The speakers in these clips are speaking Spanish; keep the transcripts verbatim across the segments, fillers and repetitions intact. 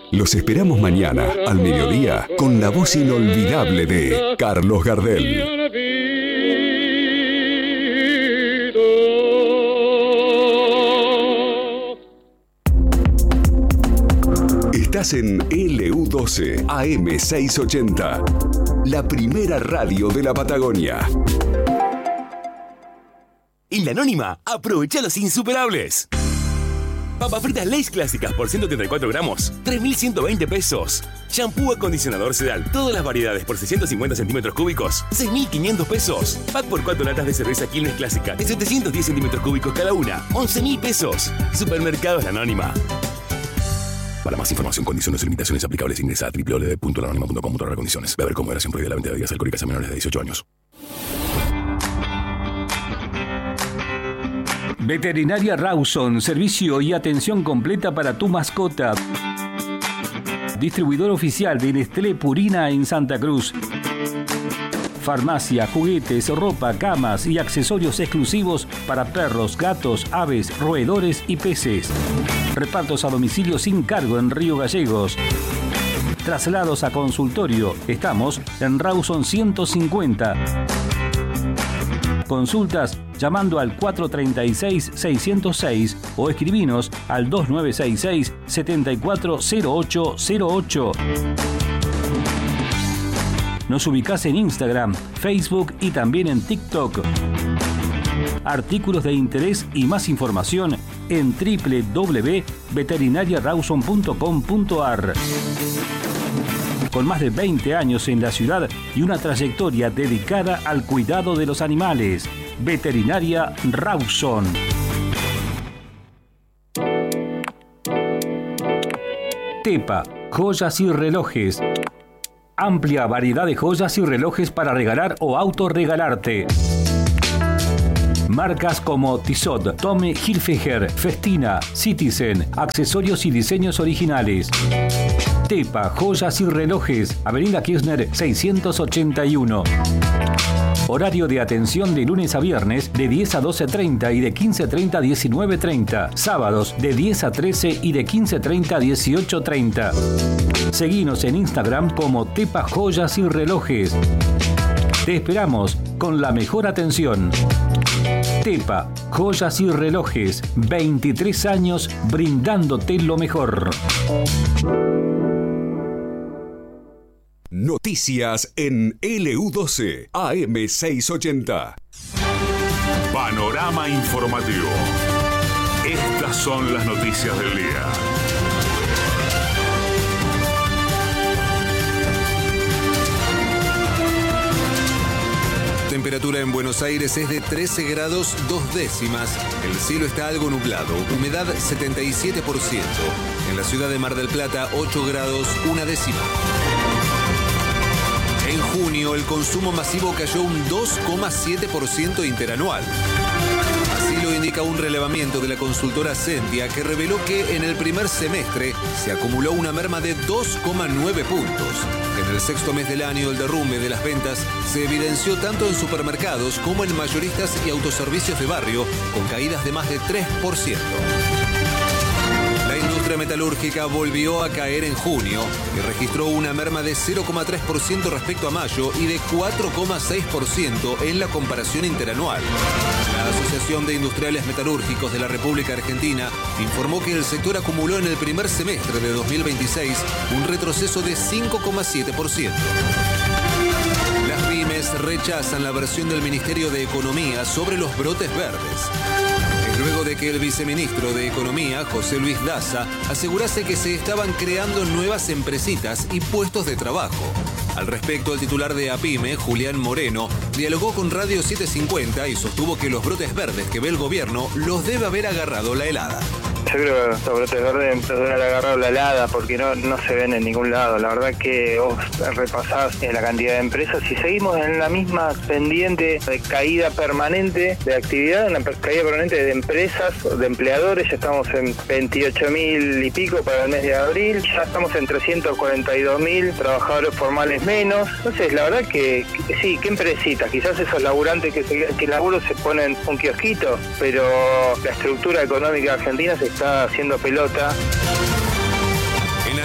Los esperamos mañana, al mediodía, con la voz inolvidable de Carlos Gardel. Estás en L U doce A M seiscientos ochenta, la primera radio de la Patagonia. En La Anónima, aprovecha los insuperables. Papas fritas Lay's clásicas por ciento treinta y cuatro gramos, tres mil ciento veinte pesos. Shampoo acondicionador Sedal, todas las variedades por seiscientos cincuenta centímetros cúbicos, seis mil quinientos pesos. Pack por cuatro latas de cerveza Quilmes clásica de setecientos diez centímetros cúbicos cada una, once mil pesos. Supermercados La Anónima. Para más información, condiciones y limitaciones aplicables, ingresa a doble u doble u doble u punto la anónima punto com punto a r condiciones. Beber con moderación, prohibida la venta de bebidas alcohólicas a menores de dieciocho años. Veterinaria Rawson, servicio y atención completa para tu mascota. Distribuidor oficial de Nestlé Purina en Santa Cruz. Farmacia, juguetes, ropa, camas y accesorios exclusivos para perros, gatos, aves, roedores y peces. Repartos a domicilio sin cargo en Río Gallegos. Traslados a consultorio. Estamos en Rawson ciento cincuenta. Consultas llamando al cuatro tres seis, seis cero seis o escribinos al dos nueve seis seis, siete cuatro cero ocho cero ocho. Nos ubicás en Instagram, Facebook y también en TikTok. Artículos de interés y más información en doble u doble u doble u punto veterinaria rawson punto com punto a r. Con más de veinte años en la ciudad y una trayectoria dedicada al cuidado de los animales. Veterinaria Rawson. Tepa, joyas y relojes. Amplia variedad de joyas y relojes para regalar o autorregalarte. Marcas como Tissot, Tommy Hilfiger, Festina, Citizen, accesorios y diseños originales. Tepa, joyas y relojes, Avenida Kirchner seiscientos ochenta y uno. Horario de atención de lunes a viernes de diez a doce treinta y de quince treinta a diecinueve treinta. Sábados de diez a trece y de quince treinta a dieciocho treinta. Seguinos en Instagram como Tepa Joyas y Relojes. Te esperamos con la mejor atención. Tepa, joyas y relojes, veintitrés años brindándote lo mejor. Noticias en L U doce A M seiscientos ochenta. Panorama informativo. Estas son las noticias del día. Temperatura en Buenos Aires es de trece grados dos décimas. El cielo está algo nublado. Humedad setenta y siete por ciento. En la ciudad de Mar del Plata, ocho grados una décima. En junio, el consumo masivo cayó un dos coma siete por ciento interanual. Así lo indica un relevamiento de la consultora Sentia, que reveló que en el primer semestre se acumuló una merma de dos coma nueve puntos. En el sexto mes del año, el derrumbe de las ventas se evidenció tanto en supermercados como en mayoristas y autoservicios de barrio, con caídas de más de tres por ciento. La industria metalúrgica volvió a caer en junio y registró una merma de cero coma tres por ciento respecto a mayo y de cuatro coma seis por ciento en la comparación interanual. La Asociación de Industriales Metalúrgicos de la República Argentina informó que el sector acumuló en el primer semestre de dos mil veintiséis un retroceso de cinco coma siete por ciento. Las pymes rechazan la versión del Ministerio de Economía sobre los brotes verdes. Luego de que el viceministro de Economía, José Luis Daza, asegurase que se estaban creando nuevas empresitas y puestos de trabajo. Al respecto, el titular de APYME, Julián Moreno, dialogó con Radio setecientos cincuenta y sostuvo que los brotes verdes que ve el gobierno los debe haber agarrado la helada. Yo creo que los brotes verdes deben haber agarrado la helada porque no, no se ven en ningún lado. La verdad que vos repasás la cantidad de empresas y seguimos en la misma pendiente de caída permanente de actividad, una caída permanente de empresas, de empleadores. Ya estamos en veintiocho mil y pico para el mes de abril, ya estamos en trescientos cuarenta y dos mil trabajadores formales menos. Entonces, la verdad que, que sí, qué empresitas. Quizás esos laburantes que, se, que laburo se ponen un kiosquito, pero la estructura económica argentina se está haciendo pelota. En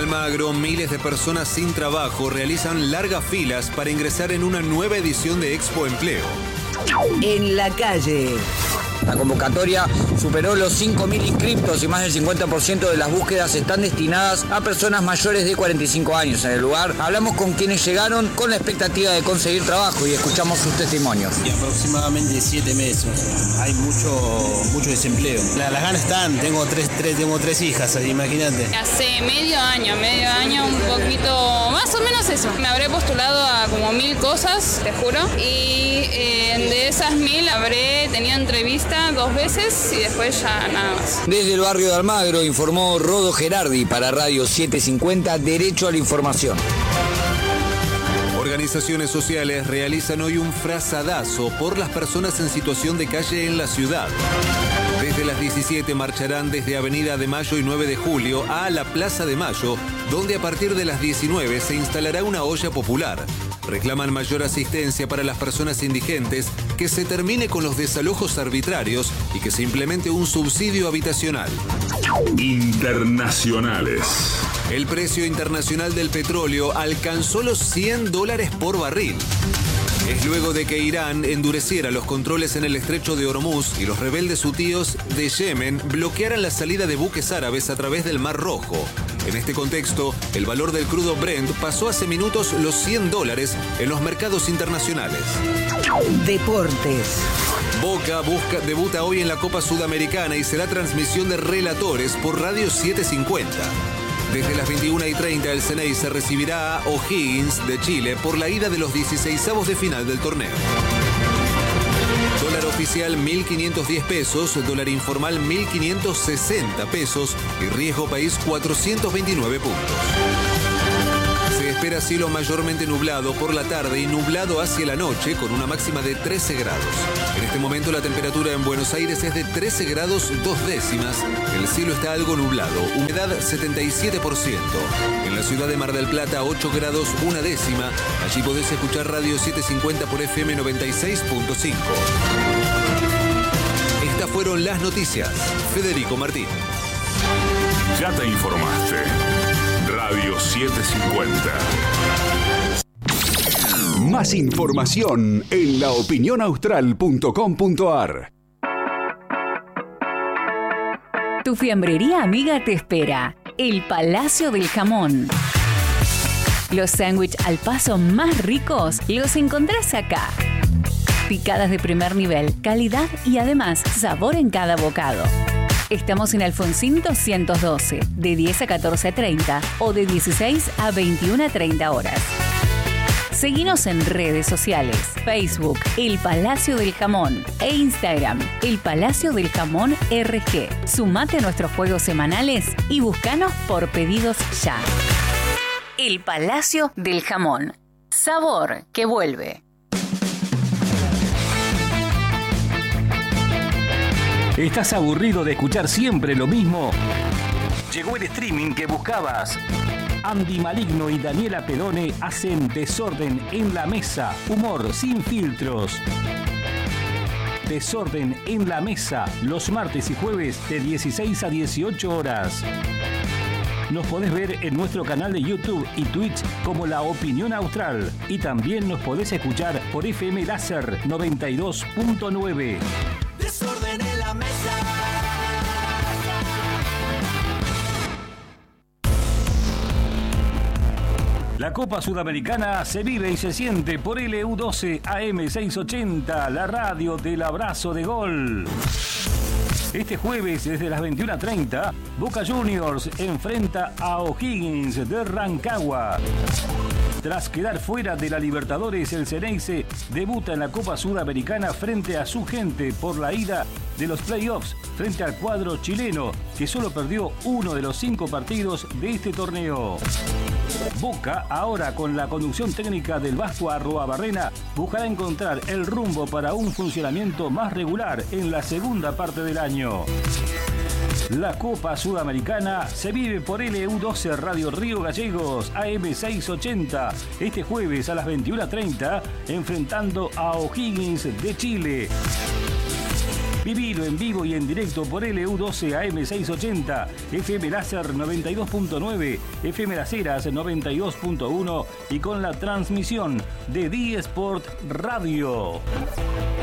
Almagro, miles de personas sin trabajo realizan largas filas para ingresar en una nueva edición de Expo Empleo. En la calle. La convocatoria superó los cinco mil inscriptos y más del cincuenta por ciento de las búsquedas están destinadas a personas mayores de cuarenta y cinco años. En el lugar hablamos con quienes llegaron con la expectativa de conseguir trabajo y escuchamos sus testimonios. Y aproximadamente siete meses. Hay mucho, mucho desempleo. La, las ganas están. Tengo tres, tres, tengo tres hijas, imagínate. Hace medio año, medio año, un poquito, más o menos eso. Me habré postulado a como mil cosas, te juro. Y eh, de esas mil habré tenido entrevistas dos veces y después ya nada más. Desde el barrio de Almagro informó Rodo Gerardi para Radio setecientos cincuenta, Derecho a la Información. Organizaciones sociales realizan hoy un frazadazo por las personas en situación de calle en la ciudad. Desde las diecisiete marcharán desde Avenida de Mayo y nueve de Julio a la Plaza de Mayo, donde a partir de las diecinueve se instalará una olla popular. Reclaman mayor asistencia para las personas indigentes, que se termine con los desalojos arbitrarios y que se implemente un subsidio habitacional. Internacionales. El precio internacional del petróleo alcanzó los cien dólares por barril. Es luego de que Irán endureciera los controles en el estrecho de Hormuz y los rebeldes hutíes de Yemen bloquearan la salida de buques árabes a través del Mar Rojo. En este contexto, el valor del crudo Brent pasó hace minutos los cien dólares en los mercados internacionales. Deportes. Boca busca, debuta hoy en la Copa Sudamericana y será transmisión de relatores por Radio setecientos cincuenta. Desde las veintiuna y treinta el Ceneice recibirá a O'Higgins de Chile por la ida de los dieciseisavos de final del torneo. Dólar oficial mil quinientos diez pesos, dólar informal mil quinientos sesenta pesos y riesgo país cuatrocientos veintinueve puntos. Se espera cielo mayormente nublado por la tarde y nublado hacia la noche con una máxima de trece grados. En este momento la temperatura en Buenos Aires es de trece grados dos décimas. El cielo está algo nublado, humedad setenta y siete por ciento. En la ciudad de Mar del Plata ocho grados una décima. Allí podés escuchar Radio setecientos cincuenta por F M noventa y seis punto cinco. Estas fueron las noticias. Federico Martín. Ya te informaste. Radio setecientos cincuenta. Más información en la opinión austral punto com punto a r. Tu fiambrería amiga te espera. El Palacio del Jamón. Los sándwiches al paso más ricos los encontrás acá. Picadas de primer nivel, calidad y además sabor en cada bocado. Estamos en Alfonsín doscientos doce, de diez a catorce treinta o de dieciséis a veintiuna treinta horas. Seguinos en redes sociales, Facebook, El Palacio del Jamón e Instagram, El Palacio del Jamón R G. Sumate a nuestros juegos semanales y búscanos por pedidos ya. El Palacio del Jamón. Sabor que vuelve. ¿Estás aburrido de escuchar siempre lo mismo? Llegó el streaming que buscabas. Andy Maligno y Daniela Pedone hacen Desorden en la Mesa. Humor sin filtros. Desorden en la Mesa, los martes y jueves de dieciséis a dieciocho horas. Nos podés ver en nuestro canal de YouTube y Twitch como La Opinión Austral. Y también nos podés escuchar por F M Láser noventa y dos punto nueve. Desorden en la mesa. La Copa Sudamericana se vive y se siente por L U doce A M seiscientos ochenta, la radio del abrazo de gol. Este jueves, desde las veintiuna treinta, Boca Juniors enfrenta a O'Higgins de Rancagua. Tras quedar fuera de la Libertadores, el Ceneice debuta en la Copa Sudamericana frente a su gente por la ida de los playoffs frente al cuadro chileno, que solo perdió uno de los cinco partidos de este torneo. Boca, ahora con la conducción técnica del Vasco Arruabarrena, buscará encontrar el rumbo para un funcionamiento más regular en la segunda parte del año. La Copa Sudamericana se vive por L U doce Radio Río Gallegos A M seiscientos ochenta este jueves a las veintiuna treinta, enfrentando a O'Higgins de Chile. Vivilo en vivo y en directo por L U doce A M seiscientos ochenta, F M Láser noventa y dos punto nueve, F M Las Heras noventa y dos punto uno y con la transmisión de D-Sport Radio.